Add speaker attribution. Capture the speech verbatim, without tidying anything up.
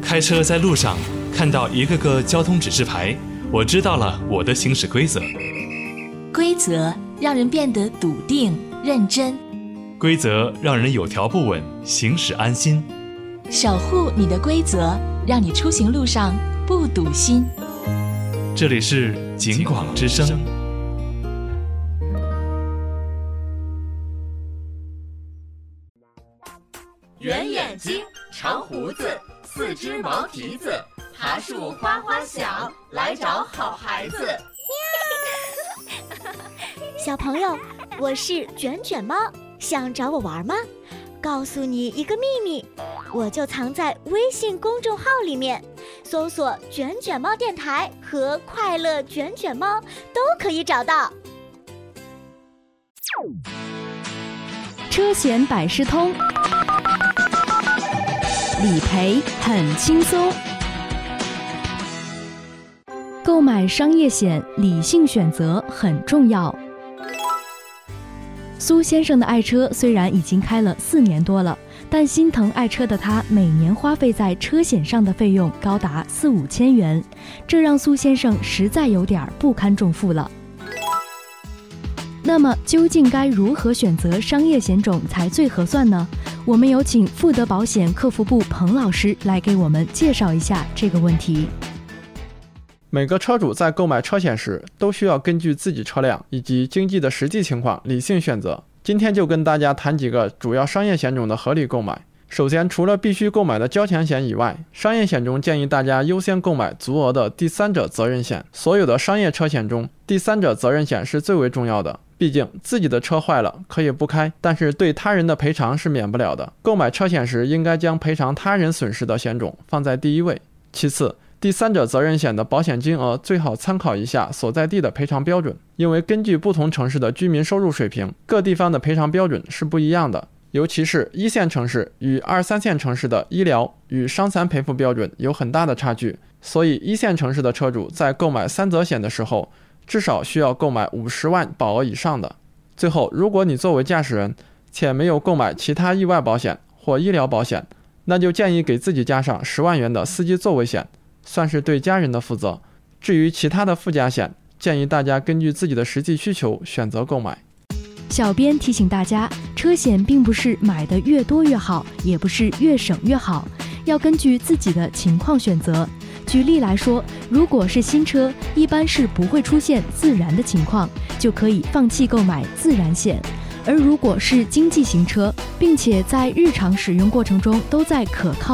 Speaker 1: 开车在路上看到一个个交通指示牌，我知道了我的行驶规则。
Speaker 2: 规则让人变得笃定认真，
Speaker 1: 规则让人有条不紊，行驶安心。
Speaker 2: 守护你的规则，让你出行路上不堵心。
Speaker 1: 这里是警广之声。
Speaker 3: 圆眼睛，长胡子，四只毛蹄子，爬树哗哗响，来找好孩子。
Speaker 4: 小朋友，我是卷卷猫，想找我玩吗？告诉你一个秘密，我就藏在微信公众号里面，搜索卷卷猫电台和快乐卷卷猫都可以找到。
Speaker 5: 车险百事通，理赔很轻松。购买商业险，理性选择很重要。苏先生的爱车虽然已经开了四年多了，但心疼爱车的他每年花费在车险上的费用高达四五千元，这让苏先生实在有点不堪重负了。那么究竟该如何选择商业险种才最合算呢？我们有请富德保险客服部彭老师来给我们介绍一下这个问题。
Speaker 6: 每个车主在购买车险时，都需要根据自己车辆以及经济的实际情况理性选择。今天就跟大家谈几个主要商业险种的合理购买。首先，除了必须购买的交强险以外，商业险中建议大家优先购买足额的第三者责任险。所有的商业车险中，第三者责任险是最为重要的。毕竟自己的车坏了可以不开，但是对他人的赔偿是免不了的。购买车险时，应该将赔偿他人损失的险种放在第一位。其次，第三者责任险的保险金额最好参考一下所在地的赔偿标准，因为根据不同城市的居民收入水平，各地方的赔偿标准是不一样的。尤其是一线城市与二三线城市的医疗与伤残赔付标准有很大的差距，所以一线城市的车主在购买三责险的时候，至少需要购买五十万保额以上的。最后，如果你作为驾驶人且没有购买其他意外保险或医疗保险，那就建议给自己加上十万元的司机座位险，算是对家人的负责。至于其他的附加险，建议大家根据自己的实际需求选择购买。
Speaker 5: 小编提醒大家，车险并不是买的越多越好，也不是越省越好，要根据自己的情况选择。举例来说，如果是新车，一般是不会出现自燃的情况，就可以放弃购买自燃险。而如果是经济型车，并且在日常使用过程中都在可靠